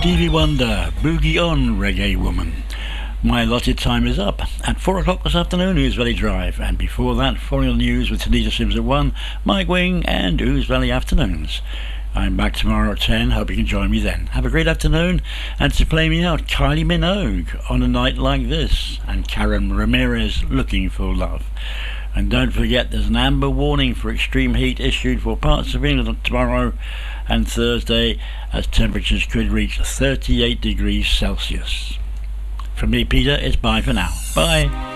Stevie Wonder, Boogie On, Reggae Woman. My allotted time is up. At 4 o'clock this afternoon, Ouse Valley Drive. And before that, following the news with Tanisha Sims at 1, Mike Wing and Ouse Valley Afternoons. I'm back tomorrow at 10. Hope you can join me then. Have a great afternoon. And to play me out, Kylie Minogue, On a Night Like This. And Karen Ramirez, Looking for Love. And don't forget, there's an amber warning for extreme heat issued for parts of England tomorrow and Thursday, as temperatures could reach 38 degrees Celsius. From me, Peter, it's bye for now. Bye.